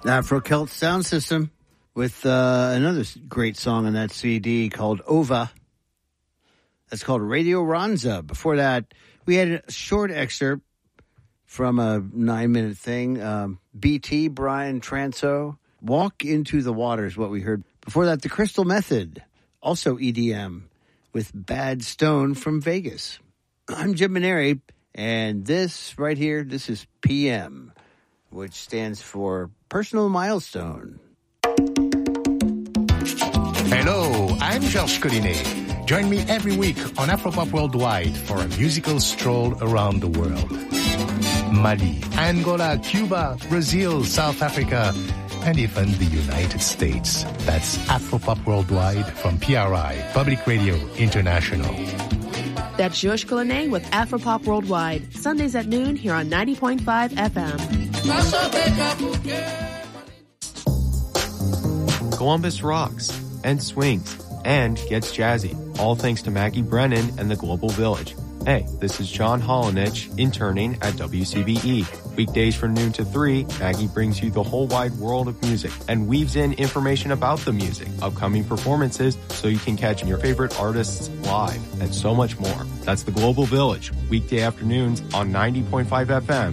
Afro-Celt Sound System with another great song on that CD called Ova. That's called Radio Ronza. Before that, we had a short excerpt from a 9-minute thing. BT, Brian Transo, Walk Into the Water is what we heard. Before that, The Crystal Method, also EDM, with Bad Stone from Vegas. I'm Jim Maneri, and this right here, this is PM, which stands for Personal Milestone. Hello, I'm Georges Collinet. Join me every week on Afropop Worldwide for a musical stroll around the world. Mali, Angola, Cuba, Brazil, South Africa, and even the United States. That's Afropop Worldwide from PRI, Public Radio International. That's Georges Collinet with Afropop Worldwide, Sundays at noon here on 90.5 FM. Columbus rocks and swings and gets jazzy, all thanks to Maggie Brennan and the Global Village. Hey, this is John Holinich, interning at WCBE. Weekdays from noon to 3, Maggie brings you the whole wide world of music and weaves in information about the music, upcoming performances, so you can catch your favorite artists live, and so much more. That's the Global Village, weekday afternoons on 90.5 FM